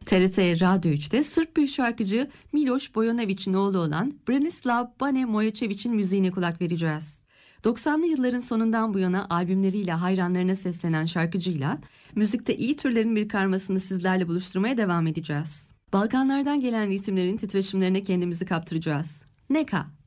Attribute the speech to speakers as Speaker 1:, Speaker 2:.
Speaker 1: TRT Radyo 3'te Sırp bir şarkıcı Miloš Bojanović'in oğlu olan Branislav Bane Mojačević'in müziğine kulak vereceğiz. 90'lı yılların sonundan bu yana albümleriyle hayranlarına seslenen şarkıcıyla müzikte iyi türlerin bir karmasını sizlerle buluşturmaya devam edeceğiz. Balkanlardan gelen ritimlerin titreşimlerine kendimizi kaptıracağız. Neka.